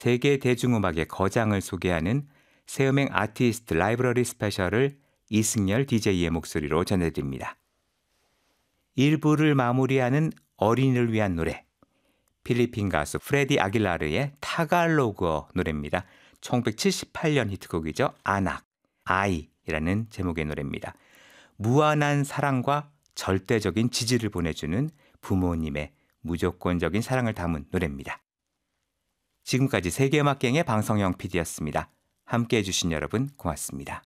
세계 대중음악의 거장을 소개하는 새음행 아티스트 라이브러리 스페셜을 이승열 DJ의 목소리로 전해드립니다. 1부를 마무리하는 어린이를 위한 노래, 필리핀 가수 프레디 아길라르의 타갈로그어 노래입니다. 1978년 히트곡이죠. 아낙, 아이라는 제목의 노래입니다. 무한한 사랑과 절대적인 지지를 보내주는 부모님의 무조건적인 사랑을 담은 노래입니다. 지금까지 세계음악경의 방성영 PD였습니다. 함께해 주신 여러분 고맙습니다.